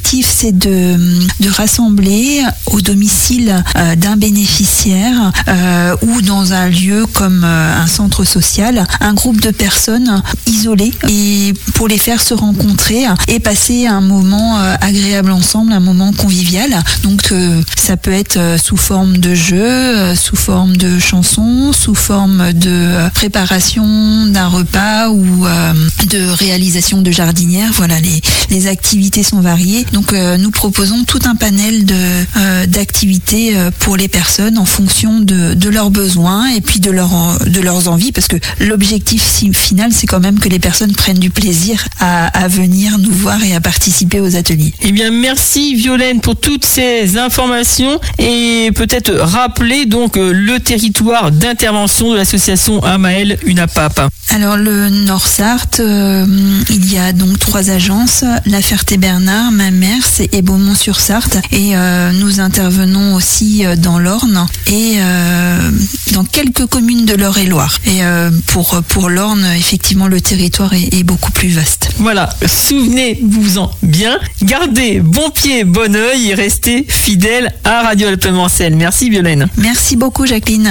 l'objectif, c'est de rassembler au domicile d'un bénéficiaire ou dans un lieu comme un centre social, un groupe de personnes isolées et pour les faire se rencontrer et passer un moment agréable ensemble, un moment convivial. Donc ça peut être sous forme de jeu, sous forme de chansons, sous forme de préparation d'un repas ou de réalisation de jardinière. Voilà, les activités sont variées. Donc nous proposons tout un panel d'activités pour les personnes en fonction de leurs besoins et puis de leurs envies, parce que l'objectif final, c'est quand même que les personnes prennent du plaisir à venir nous voir et à participer aux ateliers. Eh bien, merci Violaine pour toutes ces informations et peut-être rappeler donc le territoire d'intervention de l'association Amael UNAPAP. Alors le Nord-Sarthe, il y a donc 3 agences, La Ferté-Bernard, Mamers et Beaumont-sur-Sarthe, et nous intervenons aussi dans l'Orne et dans quelques communes de l'Eure-et-Loire. Et pour l'Orne, effectivement, le territoire est beaucoup plus vaste. Voilà, souvenez-vous-en bien, gardez bon pied, bon œil et restez fidèles à Radio Alpes Mancel. Merci Violaine. Merci beaucoup Jacqueline.